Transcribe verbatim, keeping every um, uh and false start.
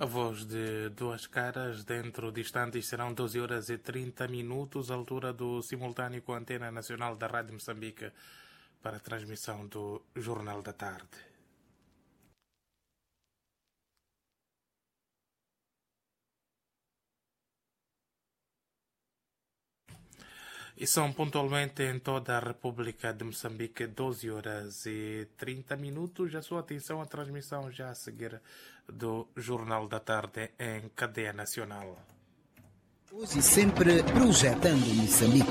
A voz de duas caras, dentro de instantes serão doze horas e trinta minutos, altura do simultâneo com a Antena Nacional da Rádio Moçambique, para a transmissão do Jornal da Tarde. E são pontualmente em toda a República de Moçambique doze horas e trinta minutos. A sua atenção à transmissão já a seguir do Jornal da Tarde em cadeia nacional. Hoje sempre projetando Moçambique.